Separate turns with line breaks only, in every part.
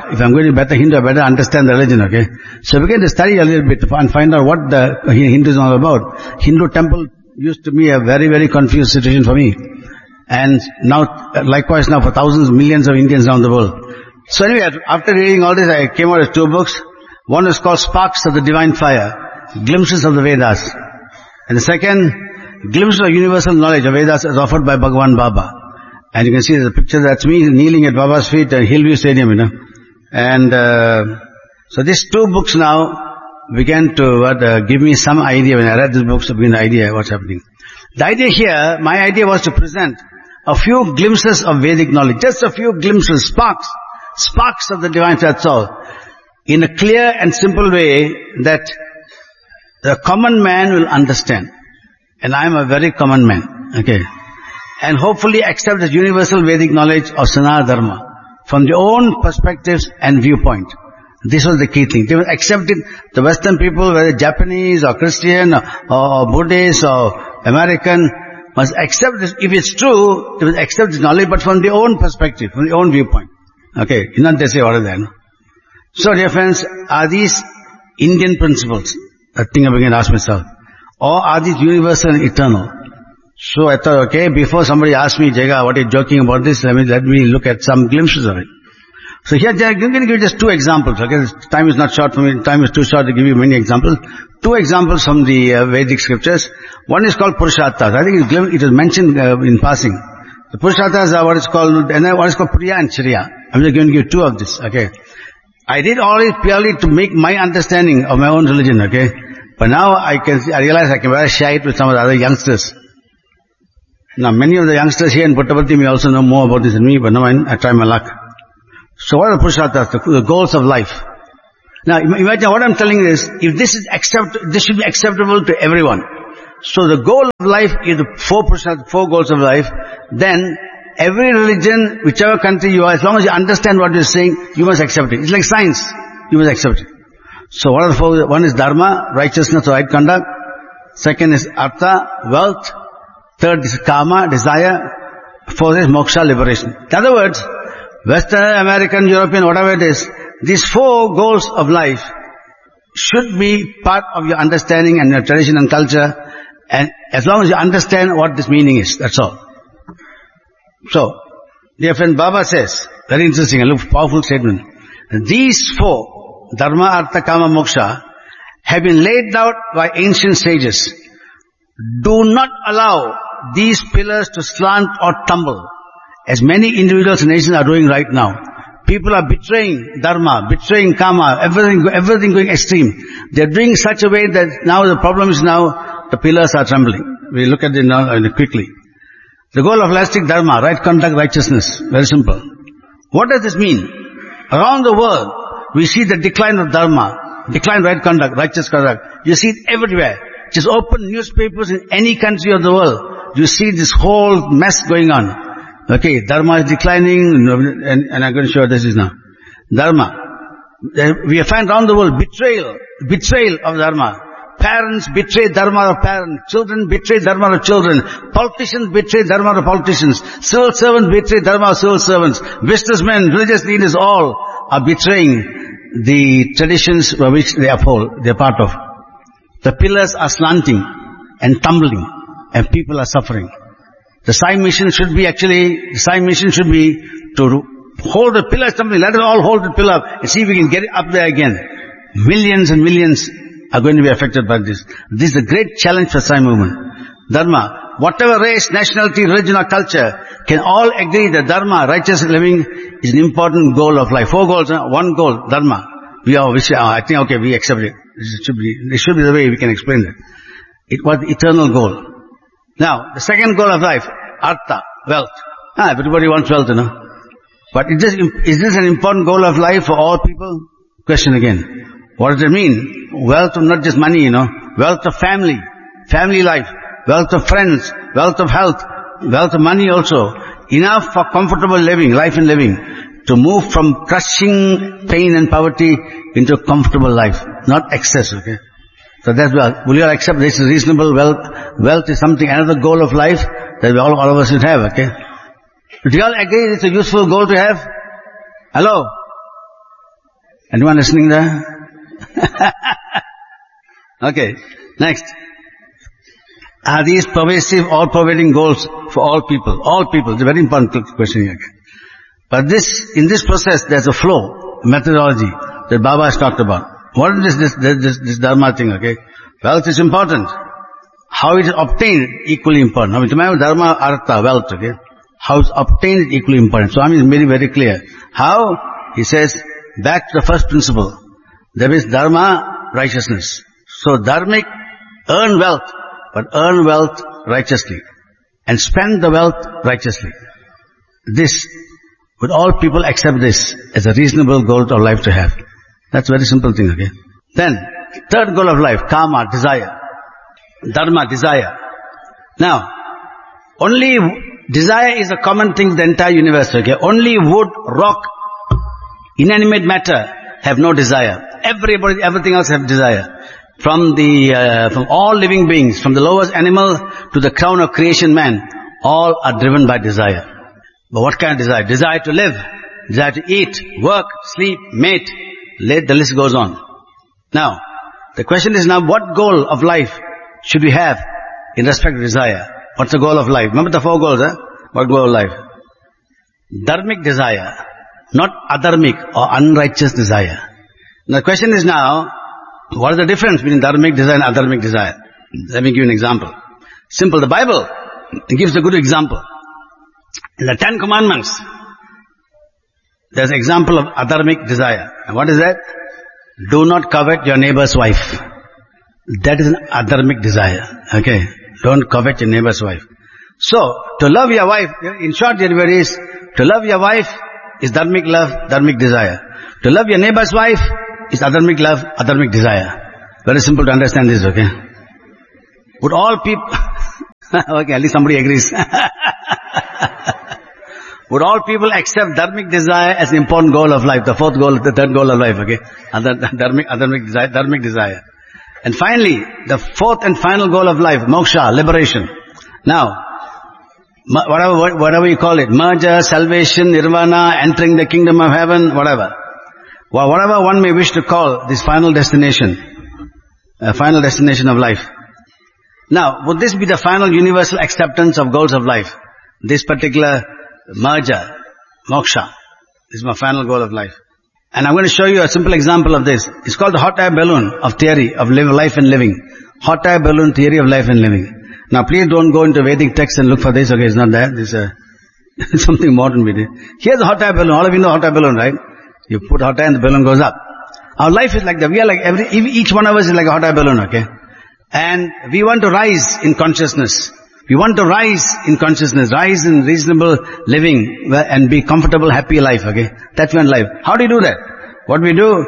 if I'm going to be better Hindu, I better understand the religion, okay? So I began to study a little bit and find out what the Hindu is all about. Hindu temple used to be a very, very confused situation for me. And now, likewise now for thousands, millions of Indians around the world. So anyway, after reading all this, I came out with 2 books. One is called Sparks of the Divine Fire, Glimpses of the Vedas. And the second, Glimpses of Universal Knowledge of Vedas as offered by Bhagavan Baba. And you can see the picture, that's me kneeling at Baba's feet at Hillview Stadium, And so these 2 books now began to give me some idea. When I read these books, I began the idea what's happening. The idea here, my idea was to present a few glimpses of Vedic knowledge. Just a few glimpses, sparks of the divine, that's all. In a clear and simple way that the common man will understand. And I am a very common man, okay? And hopefully accept the universal Vedic knowledge of Sanatana Dharma from their own perspectives and viewpoint. This was the key thing. They must accept it. The Western people, whether Japanese or Christian or Buddhist or American, must accept this. If it's true, they must accept this knowledge, but from their own perspective, from their own viewpoint. Okay, not they say what is that. No? So dear friends, are these Indian principles? I think I began to ask myself. Or are these universal and eternal? So I thought, okay, before somebody asked me, Jega, what are you joking about this? Let me look at some glimpses of it. So here, I'm going to give you just 2 examples, okay? Time is not short for me, time is too short to give you many examples. 2 examples from the Vedic scriptures. One is called Purusharthas. I think it is mentioned in passing. The Purusharthas are what is called Priya and Chirya. I'm just going to give 2 of this, okay? I did all it purely to make my understanding of my own religion, okay? But now I realize I can better share it with some of the other youngsters. Now many of the youngsters here in Puttaparthi may also know more about this than me, but now I try my luck. So what are the Purusharthas? The goals of life. Now imagine what I'm telling you is, if this should be acceptable to everyone. So the goal of life is the 4 goals of life. Then every religion, whichever country you are, as long as you understand what you're saying, you must accept it. It's like science. You must accept it. So what are the 4? One is Dharma, righteousness or right conduct. Second is Artha, wealth. Third is Kama, desire. Fourth is Moksha, liberation. In other words, Western, American, European, whatever it is, these 4 goals of life should be part of your understanding and your tradition and culture, and as long as you understand what this meaning is, that's all. So, dear friend, Baba says, very interesting, a powerful statement. These 4, Dharma, Artha, Kama, Moksha, have been laid out by ancient sages. Do not allow these pillars to slant or tumble, as many individuals and nations are doing right now. People are betraying Dharma, betraying Kama, everything going extreme. They're doing such a way that now the problem is now the pillars are trembling. We look at it now quickly. The goal of elastic Dharma, right conduct, righteousness. Very simple. What does this mean? Around the world, we see the decline of Dharma, decline right conduct, righteous conduct. You see it everywhere. Just open newspapers in any country of the world. You see this whole mess going on. Okay, Dharma is declining, and I'm going to show you this is now. Dharma. We find around the world betrayal of Dharma. Parents betray Dharma of parents. Children betray Dharma of children. Politicians betray Dharma of politicians. Civil servants betray Dharma of civil servants. Businessmen, religious leaders, all are betraying the traditions which they uphold, they're part of. The pillars are slanting and tumbling, and people are suffering. The Sai mission should be to hold the pillar, something, let us all hold the pillar and see if we can get it up there again. Millions and millions are going to be affected by this. This is a great challenge for Sai movement. Dharma, whatever race, nationality, religion or culture, can all agree that Dharma, righteous living, is an important goal of life. 4 goals, 1 goal, Dharma. I think, okay, we accept it. This should be the way we can explain that. It was the eternal goal. Now, the second goal of life, Artha, wealth. Everybody wants wealth, But is this an important goal of life for all people? Question again. What does it mean? Wealth of not just money, Wealth of family life, wealth of friends, wealth of health, wealth of money also. Enough for comfortable living, life and living. To move from crushing pain and poverty into comfortable life. Not excess, okay? So that's well. Will you all accept this is reasonable wealth? Wealth is something, another goal of life that all of us should have, okay? Do you all agree it's a useful goal to have? Hello? Anyone listening there? Okay, next. Are these pervasive, all-pervading goals for all people? All people. It's a very important question here. But in this process, there's a flow, methodology that Baba has talked about. What is this dharma thing, okay? Wealth is important. How it is obtained, equally important. I mean, to me, dharma, artha, wealth, okay? How it's obtained is equally important. Swami is very, very clear. How? He says, back to the first principle. There is dharma, righteousness. So dharmic, earn wealth, but earn wealth righteously. And spend the wealth righteously. This, would all people accept this as a reasonable goal of life to have? That's a very simple thing, okay? Then, third goal of life, kama, desire. Dharma, desire. Now, only desire is a common thing in the entire universe, okay? Only wood, rock, inanimate matter have no desire. Everything else have desire. From all living beings, from the lowest animal to the crown of creation man, all are driven by desire. But what kind of desire? Desire to live, desire to eat, work, sleep, mate. The list goes on. Now, the question is now, what goal of life should we have in respect to desire? What's the goal of life? Remember the 4 goals, What goal of life? Dharmic desire, not adharmic or unrighteous desire. Now the question is now, what is the difference between dharmic desire and adharmic desire? Let me give you an example. Simple. The Bible gives a good example. In the 10 Commandments, there's an example of adharmic desire. And what is that? Do not covet your neighbor's wife. That is an adharmic desire. Okay? Don't covet your neighbor's wife. So, to love your wife, in short, the word is, to love your wife is dharmic love, dharmic desire. To love your neighbor's wife is adharmic love, adharmic desire. Very simple to understand this, okay? Would all people... okay, at least somebody agrees. Would all people accept dharmic desire as an important goal of life? The third goal of life, okay? Dharmic desire. And finally, the fourth and final goal of life, moksha, liberation. Now, whatever you call it, merger, salvation, nirvana, entering the kingdom of heaven, whatever. Whatever one may wish to call this final destination of life. Now, would this be the final universal acceptance of goals of life? This particular merger, moksha, is my final goal of life. And I'm going to show you a simple example of this. It's called the hot air balloon of theory of life and living. Hot air balloon theory of life and living. Now please don't go into Vedic text and look for this, okay, it's not there. This is something modern we did. Here's a hot air balloon. All of you know hot air balloon, right? You put hot air and the balloon goes up. Our life is like that. We are like each one of us is like a hot air balloon, okay? And we want to rise in consciousness. We want to rise in consciousness, rise in reasonable living and be comfortable, happy life, okay? That's one life. How do you do that? What we do,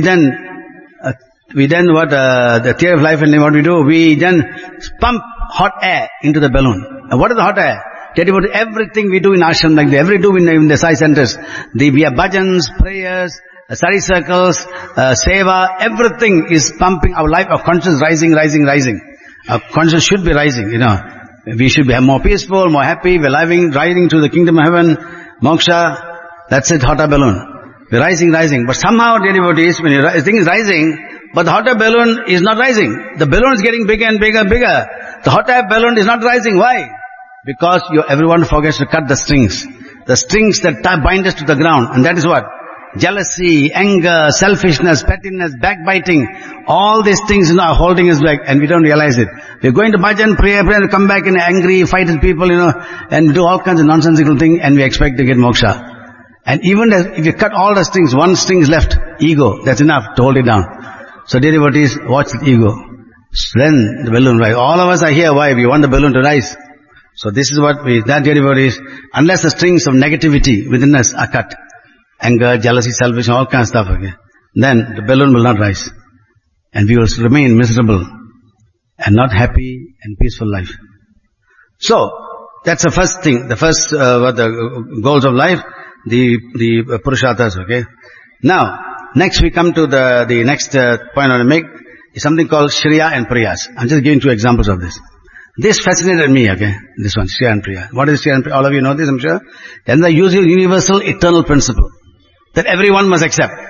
the theory of life and living, what we do, we then pump hot air into the balloon. And what is the hot air? Tell you about everything we do in ashram, like in the Sai centers. We have bhajans, prayers, study circles, seva, everything is pumping our life of consciousness rising. Our consciousness should be rising, you know. We should be more peaceful, more happy, we're rising to the kingdom of heaven, moksha, that's it, hot air balloon. We're rising. But somehow, dear devotees, when the thing is rising, but the hot air balloon is not rising. The balloon is getting bigger and bigger. The hot air balloon is not rising. Why? Because everyone forgets to cut the strings. The strings that bind us to the ground. And that is what? Jealousy, anger, selfishness, pettiness, backbiting, all these things are holding us back and we don't realize it. We're going to bhajan, pray and come back in angry, fight with people, and do all kinds of nonsensical things and we expect to get moksha. And even if you cut all the strings, one string is left, ego, that's enough to hold it down. So dear devotees, watch the ego. Then the balloon rise. All of us are here, why? We want the balloon to rise. So this is what that dear devotees, unless the strings of negativity within us are cut, anger, jealousy, selfishness, all kinds of stuff, okay, then the balloon will not rise. And we will remain miserable and not happy and peaceful life. So, that's the first thing, the goals of life, the purusharthas, okay. Now, next we come to the next point I want to make, is something called Shriya and Priyas. I'm just giving 2 examples of this. This fascinated me, okay, this one, Shriya and Priya. What is Shriya and Priya? All of you know this, I'm sure. And the universal eternal principle that everyone must accept.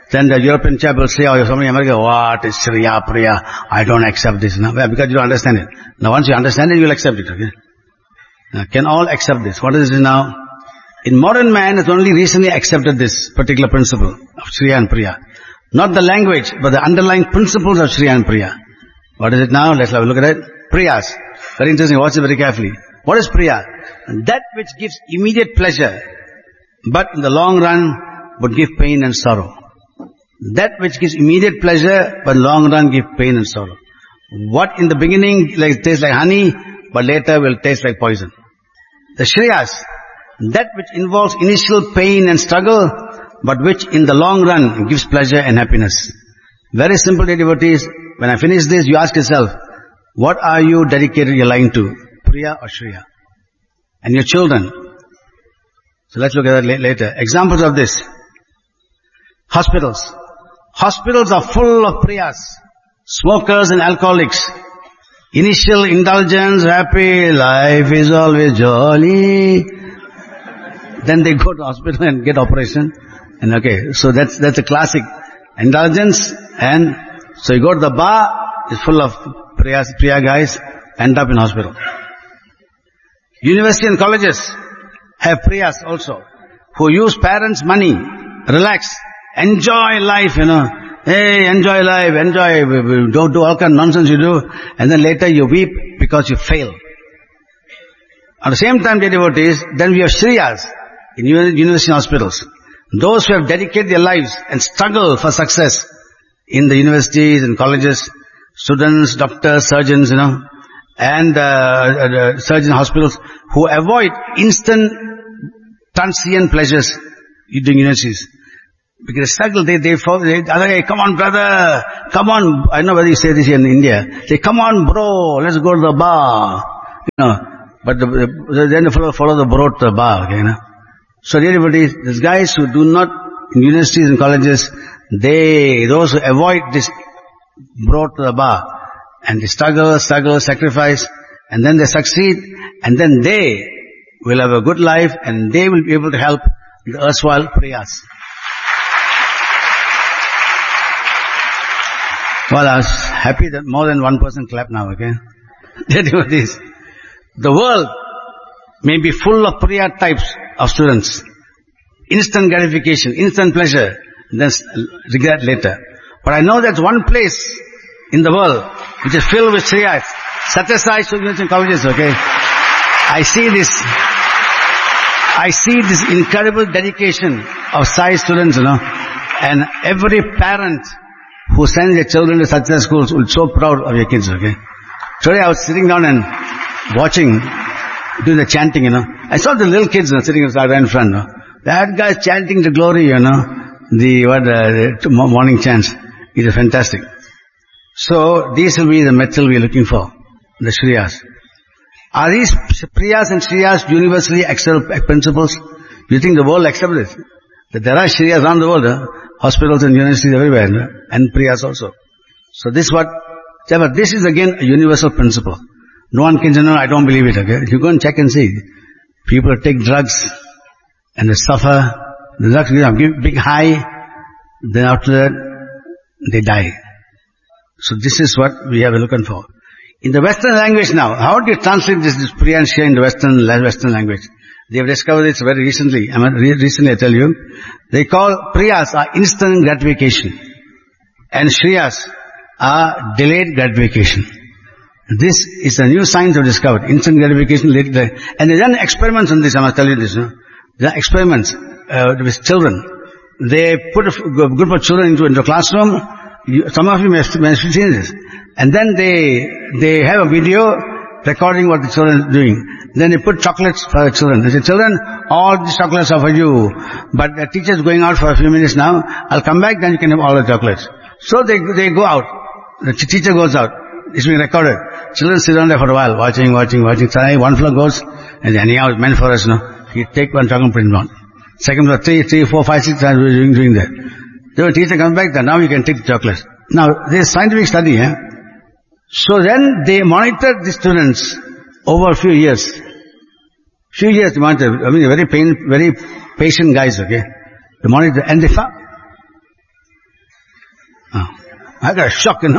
Then the European chap will say, or somebody in America, what is Shriya, Priya? I don't accept this now. Well, because you don't understand it. Now once you understand it, you'll accept it, okay? Now, can all accept this? What is it now? In modern man has only recently accepted this particular principle of Shriya and Priya. Not the language, but the underlying principles of Shriya and Priya. What is it now? Let's have a look at it. Priyas. Very interesting. Watch it very carefully. What is Priya? That which gives immediate pleasure, but in the long run would give pain and sorrow. That which gives immediate pleasure, but in the long run give pain and sorrow. What in the beginning tastes like honey, but later will taste like poison. The Shriyas, that which involves initial pain and struggle, but which in the long run gives pleasure and happiness. Very simple, devotees. When I finish this, you ask yourself, what are you dedicated your life to? Priya or Shriya? And your children. So let's look at that later. Examples of this. Hospitals. Hospitals are full of Priyas. Smokers and alcoholics. Initial indulgence, happy, life is always jolly. Then they go to hospital and get operation. And okay, so that's a classic. Indulgence, and so you go to the bar, it's full of Priya guys, end up in hospital. University and colleges have Priyas also, who use parents' money, relax, enjoy life, Hey, enjoy life, don't do all kind of nonsense you do, and then later you weep because you fail. At the same time, dear devotees, then we have Shriyas in university hospitals. Those who have dedicated their lives and struggle for success in the universities and colleges, students, doctors, surgeons, and surgeon hospitals, who avoid instant transient pleasures during universities. Because they struggle, they hey, come on brother, come on, I know whether you say this here in India, say come on bro, let's go to the bar, but then they follow the bro to the bar, okay, So everybody, these guys who do not, in universities and colleges, those who avoid this brought to the bar, and they struggle, sacrifice, and then they succeed, and then they will have a good life, and they will be able to help the erstwhile Priyas. Well, I was happy that more than one person clapped now, okay? The world may be full of Priya types of students. Instant gratification, instant pleasure, then regret later. But I know that's one place in the world which is filled with Shriyas. Satyasai students in colleges, okay? I see this incredible dedication of Sai students, and every parent who sends their children to Satyasai schools will be so proud of your kids, okay? Today I was sitting down and watching, doing the chanting, I saw the little kids sitting right in front, That guy's chanting the glory, the morning chants. It is fantastic. So, these will be the metal we are looking for, the Shriyas. Are these Priyas and Shriyas universally accepted principles? Do you think the world accepts this? That there are Shriyas around the world, hospitals and universities everywhere, and Priyas also. So this is again a universal principle. No one can say, no, I don't believe it, okay? You go and check and see. People take drugs, and they suffer. The drugs give big high, then after that, they die. So this is what we are looking for. In the Western language now, how do you translate this Priya and Shriya in the Western language? They have discovered this very recently. Recently I tell you. They call Priyas are instant gratification. And Shriyas are delayed gratification. This is a new science they have discovered. Instant gratification, later. And they've done experiments on this, I must tell you this. There are experiments with children. They put a group of children into a classroom. Some of you may have seen this. And then they have a video recording what the children are doing. Then they put chocolates for the children. They say, children, all these chocolates are for you. But the teacher's going out for a few minutes now. I'll come back, then you can have all the chocolates. So they go out. The teacher goes out. It's being recorded. Children sit down there for a while, watching. Suddenly one fellow goes, and anyhow it's meant for us, He take one chocolate, print one. Second floor, 3, 4, 5, 6 times we're doing that. The teacher comes back, then now you can take the chocolates. Now, there's scientific study, So then they monitored the students over a few years. They monitored. very patient guys, okay? They monitored, and they found I got a shock, They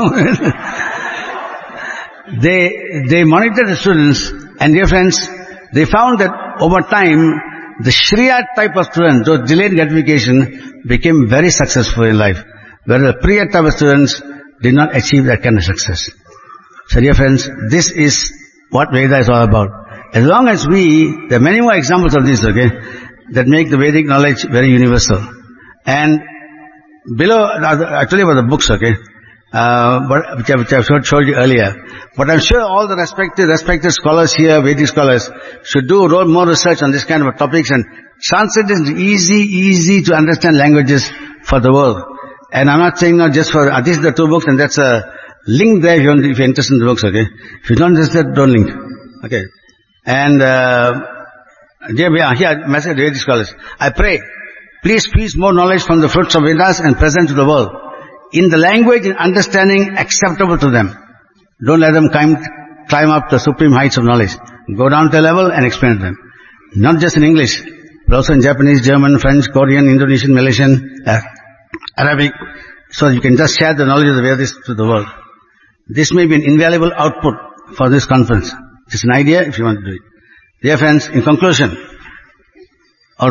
monitored the students, and dear friends, they found that over time, the Shriya type of students, those delayed gratification, became very successful in life, whereas the Priya type of students did not achieve that kind of success. So dear friends, this is what Veda is all about. As long as there are many more examples of this, that make the Vedic knowledge very universal. And below, I told you about the books, which I've showed you earlier. But I'm sure all the respected scholars here, Vedic scholars, should do more research on this kind of topics and translate it into easy to understand languages for the world. And I'm not saying not just for, these are the two books, and that's a link there if you're interested in the books, If you're not interested, don't link. And, here, message to Vedic scholars. I pray, please squeeze more knowledge from the fruits of Vedas and present to the world, in the language and understanding acceptable to them. Don't let them climb up the supreme heights of knowledge. Go down to a level and explain to them. Not just in English, but also in Japanese, German, French, Korean, Indonesian, Malaysian, Arabic, so you can just share the knowledge of the Vedas to the world. This may be an invaluable output for this conference. It's an idea if you want to do it. Dear friends, in conclusion, they're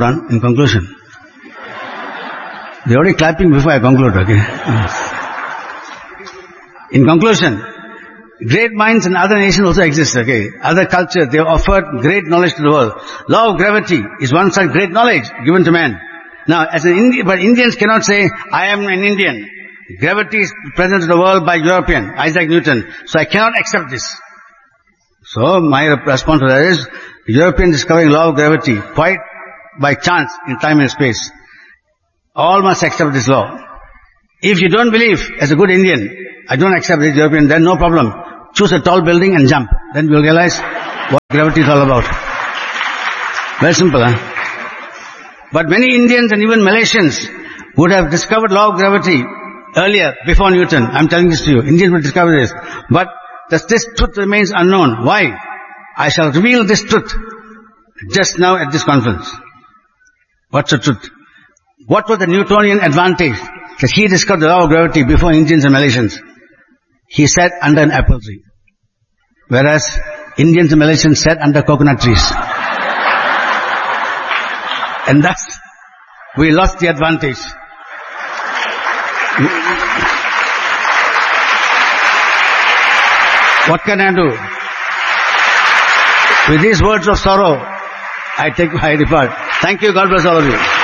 already clapping before I conclude, In conclusion, great minds in other nations also exist, Other cultures, they have offered great knowledge to the world. Law of gravity is one such great knowledge given to man. Now, but Indians cannot say, I am an Indian. Gravity is present to the world by European, Isaac Newton. So I cannot accept this. So my response to that is, European discovering law of gravity quite by chance in time and space. All must accept this law. If you don't believe, as a good Indian, I don't accept this European, then no problem. Choose a tall building and jump. Then you'll realize what gravity is all about. Very simple, But many Indians and even Malaysians would have discovered law of gravity earlier, before Newton. I'm telling this to you. Indians would discover this. But this truth remains unknown. Why? I shall reveal this truth just now at this conference. What's the truth? What was the Newtonian advantage that he discovered the law of gravity before Indians and Malaysians? He sat under an apple tree, whereas Indians and Malaysians sat under coconut trees. And thus, we lost the advantage. What can I do? With these words of sorrow, I depart. Thank you. God bless all of you.